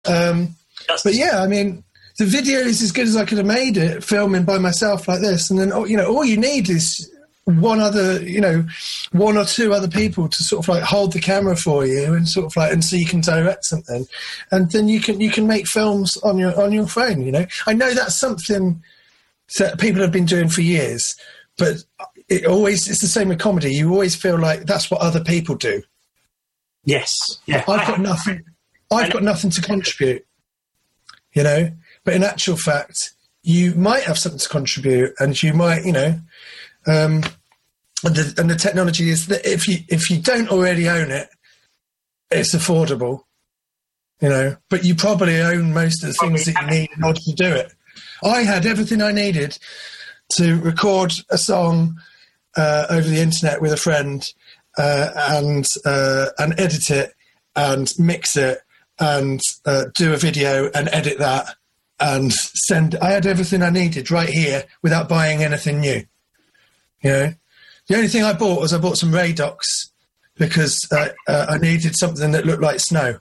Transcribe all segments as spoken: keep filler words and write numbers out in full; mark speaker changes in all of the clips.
Speaker 1: Um, but yeah, I mean, the video is as good as I could have made it, filming by myself like this. And then, you know, all you need is one other, you know, one or two other people to sort of like hold the camera for you and sort of like, and so you can direct something. And then you can, you can make films on your, on your phone, you know. I know that's something that people have been doing for years, but it always, it's the same with comedy. You always feel like that's what other people do.
Speaker 2: Yes. Yeah.
Speaker 1: I've got nothing, I've got nothing to contribute, you know. But in actual fact, you might have something to contribute, and you might, you know, um, and the, and the technology is that if you if you don't already own it, it's affordable, you know. But you probably own most of the things that you need in order to do it. I had everything I needed to record a song uh, over the internet with a friend uh, and uh, and edit it and mix it and uh, do a video and edit that. And send. I had everything I needed right here without buying anything new. You know, the only thing I bought was I bought some Radox because uh, uh, I needed something that looked like snow,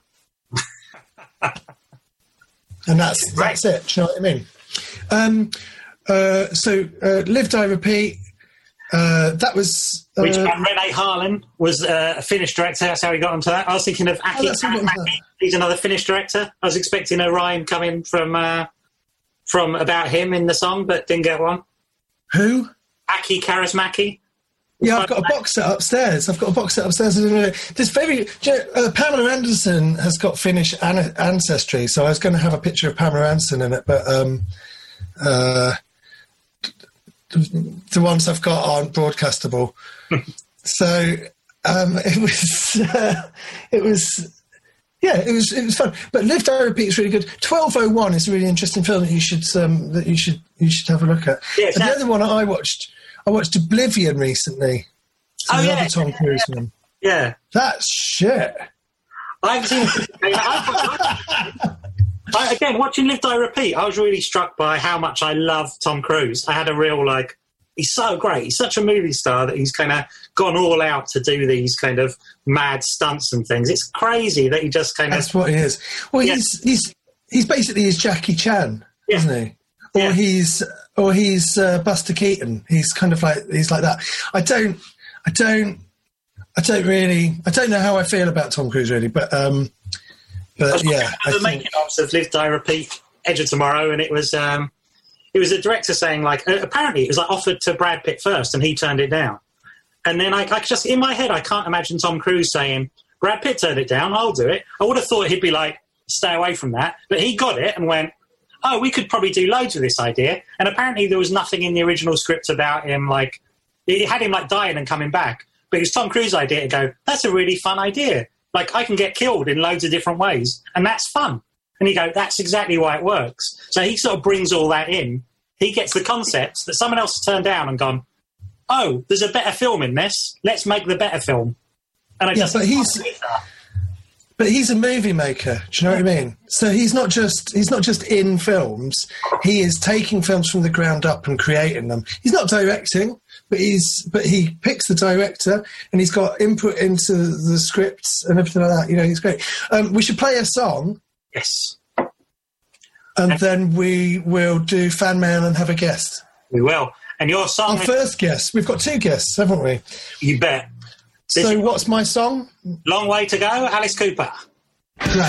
Speaker 1: and that's that's it. Do you know what I mean? Um, uh, so, uh, Live Die Repeat. Uh, that was uh,
Speaker 2: which um, Renee Harlin was uh, a Finnish director. That's how he got onto that. I was thinking of Aki. Oh, he's another Finnish director. I was expecting a rhyme coming from uh, from about him in the song, but didn't get one.
Speaker 1: Who?
Speaker 2: Aki Kaurismäki.
Speaker 1: Yeah, I've got a box set upstairs. I've got a box set upstairs. This very you know, uh, Pamela Anderson has got Finnish an- ancestry, so I was going to have a picture of Pamela Anderson in it, but um, uh, the ones I've got aren't broadcastable. So um, it was, uh, it was, yeah, it was, it was fun. But Live Die Repeat is really good. twelve oh one is a really interesting film that you should, um, that you should, you should have a look at. Yeah, and the other one I watched, I watched Oblivion recently. So
Speaker 2: oh,
Speaker 1: another
Speaker 2: yeah.
Speaker 1: Tom Cruise
Speaker 2: yeah.
Speaker 1: one.
Speaker 2: Yeah.
Speaker 1: That's shit.
Speaker 2: I've seen. I, again, watching Live Die Repeat, I was really struck by how much I love Tom Cruise. I had a real, like, he's so great. He's such a movie star that he's kind of gone all out to do these kind of mad stunts and things. It's crazy that he just kind of...
Speaker 1: That's what he is. Well, yeah. he's he's he's basically his Jackie Chan, yeah. isn't he? Or yeah. he's or he's uh, Buster Keaton. He's kind of like, he's like that. I don't, I don't, I don't really, I don't know how I feel about Tom Cruise really, but... um But yeah,
Speaker 2: I was making of of Live Die Repeat, Edge of Tomorrow, and it was um, it was a director saying like uh, apparently it was like offered to Brad Pitt first, and he turned it down. And then I, I just in my head I can't imagine Tom Cruise saying Brad Pitt turned it down, I'll do it. I would have thought he'd be like stay away from that, but he got it and went, oh, we could probably do loads with this idea. And apparently there was nothing in the original script about him like it had him like dying and coming back, but it was Tom Cruise's idea to go, that's a really fun idea. Like, I can get killed in loads of different ways, and that's fun. And you go, that's exactly why it works. So he sort of brings all that in. He gets the concepts that someone else has turned down and gone, oh, there's a better film in this. Let's make the better film. And I
Speaker 1: yeah,
Speaker 2: just
Speaker 1: but he's, but he's a movie maker. Do you know what I mean? So he's not just he's not just in films. He is taking films from the ground up and creating them. He's not directing. But he's but he picks the director and he's got input into the scripts and everything like that. You know, he's great. Um, we should play a song.
Speaker 2: Yes.
Speaker 1: And then we will do fan mail and have a guest.
Speaker 2: We will. And your song...
Speaker 1: Our is- first guest. We've got two guests, haven't we?
Speaker 2: You bet.
Speaker 1: So what's my song?
Speaker 2: Long Way to Go, Alice Cooper.
Speaker 1: Great.